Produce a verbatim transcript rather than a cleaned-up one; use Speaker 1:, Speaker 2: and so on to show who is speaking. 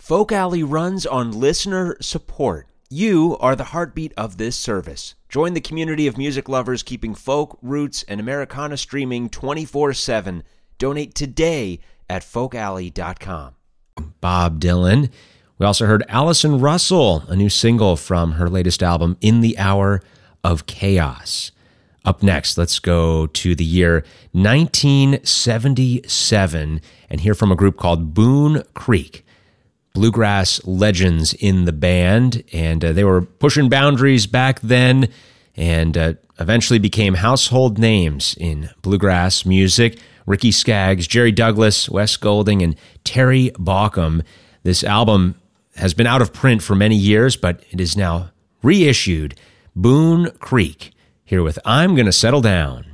Speaker 1: Folk Alley runs on listener support. You are the heartbeat of this service. Join the community of music lovers keeping folk, roots, and Americana streaming twenty-four seven. Donate today at folk alley dot com. Bob Dylan. We also heard Allison Russell, a new single from her latest album, In the Hour of Chaos. Up next, let's go to the year nineteen seventy-seven and hear from a group called Boone Creek. Bluegrass legends in the band, and uh, they were pushing boundaries back then and uh, eventually became household names in bluegrass music. Ricky Skaggs, Jerry Douglas, Wes Golding, and Terry Baucom. This album has been out of print for many years, but it is now reissued. Boone Creek, here with I'm Gonna Settle Down.